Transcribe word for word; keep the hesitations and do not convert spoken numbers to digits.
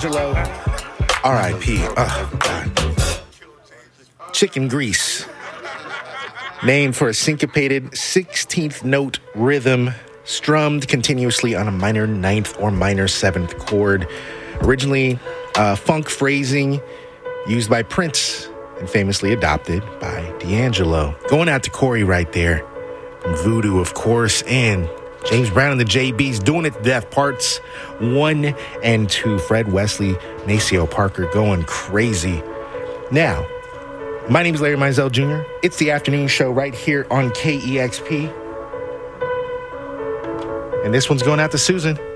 D'Angelo. R I P Oh, God. Chicken grease. Named for a syncopated sixteenth note rhythm strummed continuously on a minor ninth or minor seventh chord. Originally, uh, funk phrasing used by Prince and famously adopted by D'Angelo. Going out to Corey right there. From Voodoo, of course, and James Brown and the J Bs doing it to death. Parts one and two. Fred Wesley, Maceo Parker going crazy. Now, my name is Larry Mizell Junior It's the afternoon show right here on K E X P. And this one's going out to Susan.